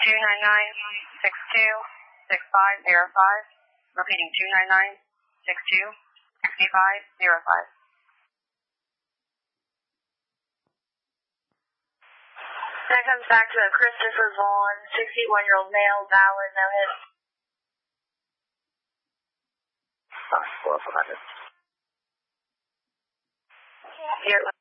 299-62-6505. Repeating 299-62-6505. That comes back to a Christopher Vaughn, 61-year-old male, valid, no hits. Here.